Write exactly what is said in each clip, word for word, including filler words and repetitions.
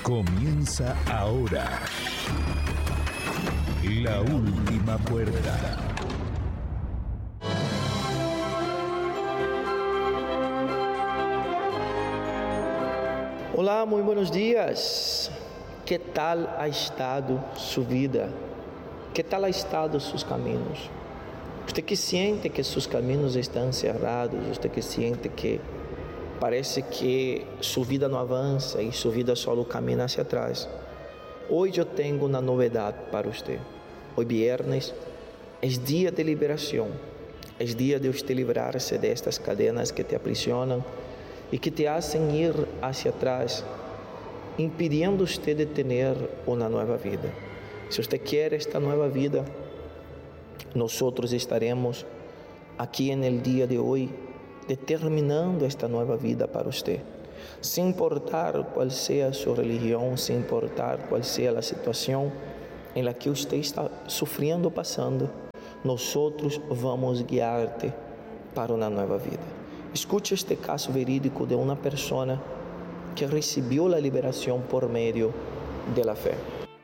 Comienza ahora La Última Puerta. Olá, muy buenos días. ¿Qué tal ha estado su vida? ¿Qué tal ha estado sus caminos? Usted que siente que sus caminos están cerrados, usted que siente que parece que su vida no avanza y su vida solo camina hacia atrás. Hoy yo tengo una novedad para usted. Hoy viernes es día de liberación. Es día de usted librarse de estas cadenas que te aprisionan y que te hacen ir hacia atrás, impidiendo usted de tener una nueva vida. Si usted quiere esta nueva vida, nosotros estaremos aquí en el día de hoy determinando esta nueva vida para usted, sin importar cuál sea su religión, sin importar cuál sea la situación en la que usted está sufriendo, pasando, nosotros vamos guiarte para una nueva vida. Escuche este caso verídico de una persona que recibió la liberación por medio de la fe.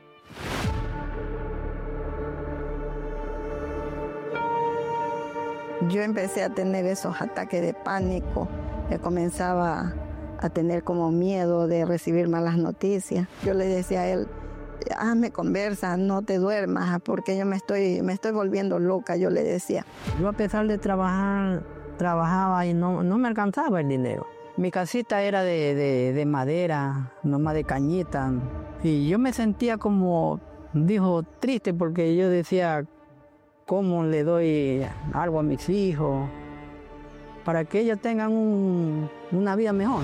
Yo empecé a tener esos ataques de pánico, que comenzaba a tener como miedo de recibir malas noticias. Yo le decía a él, hazme conversa, no te duermas, porque yo me estoy, me estoy volviendo loca, yo le decía. Yo a pesar de trabajar, trabajaba y no, no me alcanzaba el dinero. Mi casita era de, de, de madera, nomás de cañita, y yo me sentía como, dijo, triste, porque yo decía, ¿cómo le doy algo a mis hijos para que ellos tengan un, una vida mejor?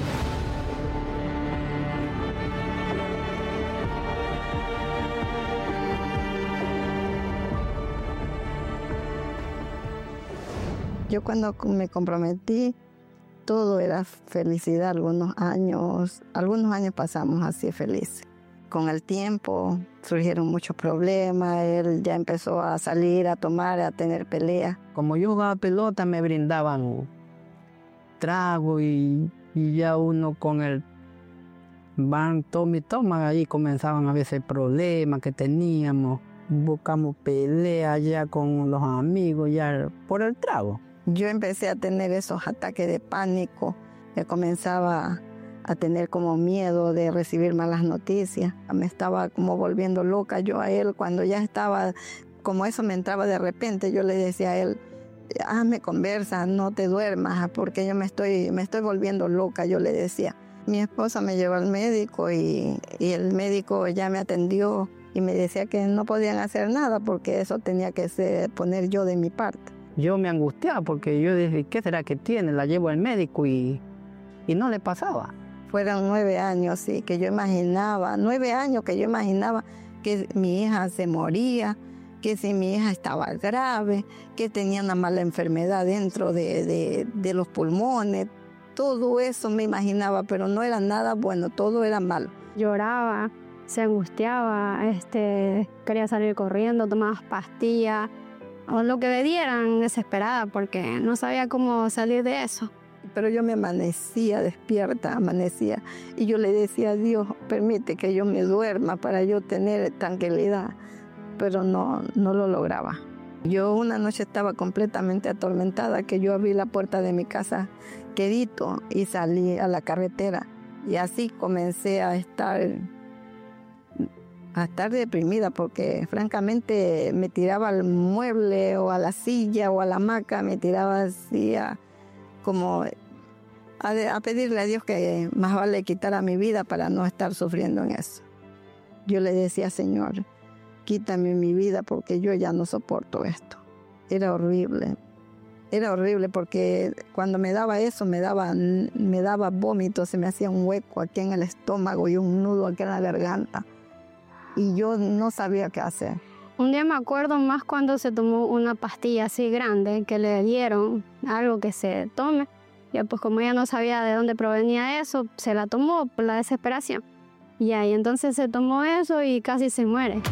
Yo cuando me comprometí, todo era felicidad. Algunos años, algunos años pasamos así felices. Con el tiempo surgieron muchos problemas, él ya empezó a salir, a tomar, a tener peleas. Como yo jugaba pelota me brindaban trago y, y ya uno con el van, toma y toma, ahí comenzaban a veces problemas que teníamos. Buscamos peleas ya con los amigos, ya por el trago. Yo empecé a tener esos ataques de pánico, que comenzaba a tener como miedo de recibir malas noticias. Me estaba como volviendo loca yo a él cuando ya estaba, como eso me entraba de repente, yo le decía a él, hazme conversa, no te duermas, porque yo me estoy, me estoy volviendo loca, yo le decía. Mi esposa me llevó al médico y, y el médico ya me atendió y me decía que no podían hacer nada porque eso tenía que ser, poner yo de mi parte. Yo me angustiaba porque yo decía, ¿qué será que tiene? La llevo al médico y, y no le pasaba. Fueron nueve años, sí, que yo imaginaba, nueve años que yo imaginaba que mi hija se moría, que si mi hija estaba grave, que tenía una mala enfermedad dentro de, de, de los pulmones. Todo eso me imaginaba, pero no era nada bueno, todo era malo. Lloraba, se angustiaba, este, quería salir corriendo, tomaba pastillas, o lo que me dieran, desesperada, porque no sabía cómo salir de eso. Pero yo me amanecía despierta, amanecía, y yo le decía a Dios, permite que yo me duerma para yo tener tranquilidad, pero no, no lo lograba. Yo una noche estaba completamente atormentada, que yo abrí la puerta de mi casa quedito y salí a la carretera, y así comencé a estar, a estar deprimida, porque francamente me tiraba al mueble o a la silla o a la hamaca, me tiraba así a... como a, de, a pedirle a Dios que más vale quitara mi vida para no estar sufriendo en eso. Yo le decía, Señor, quítame mi vida porque yo ya no soporto esto. Era horrible, era horrible porque cuando me daba eso, me daba, me daba vómito, se me hacía un hueco aquí en el estómago y un nudo aquí en la garganta. Y yo no sabía qué hacer. Un día me acuerdo más cuando se tomó una pastilla así grande que le dieron, algo que se tome. Y pues como ella no sabía de dónde provenía eso, se la tomó por la desesperación. Y ahí entonces se tomó eso y casi se muere.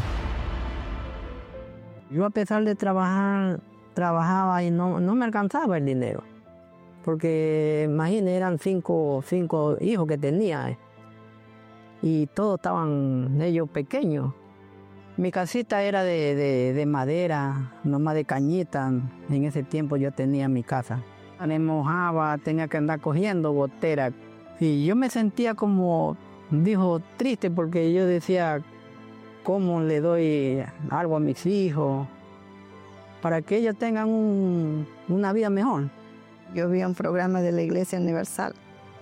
Yo a pesar de trabajar, trabajaba y no, no me alcanzaba el dinero. Porque imagínate, eran cinco, cinco hijos que tenía. y todos estaban ellos pequeños. Mi casita era de, de, de madera, nomás de cañita. En ese tiempo yo tenía mi casa. Me mojaba, tenía que andar cogiendo gotera. Y yo me sentía como, dijo, triste porque yo decía, ¿cómo le doy algo a mis hijos para que ellos tengan un, una vida mejor? Yo vi un programa de la Iglesia Universal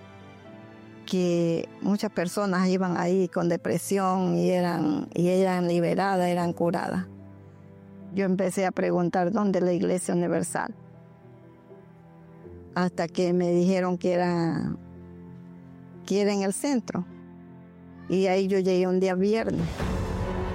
que muchas personas iban ahí con depresión y eran, y eran liberadas, eran curadas. Yo empecé a preguntar dónde la Iglesia Universal, hasta que me dijeron que era, que era en el centro. Y ahí yo llegué un día viernes.